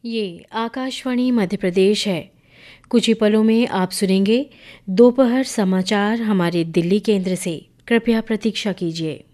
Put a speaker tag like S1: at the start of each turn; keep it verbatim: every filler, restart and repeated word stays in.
S1: ये आकाशवाणी मध्य प्रदेश है। कुछ ही पलों में आप सुनेंगे दोपहर समाचार हमारे दिल्ली केंद्र से। कृपया प्रतीक्षा कीजिए।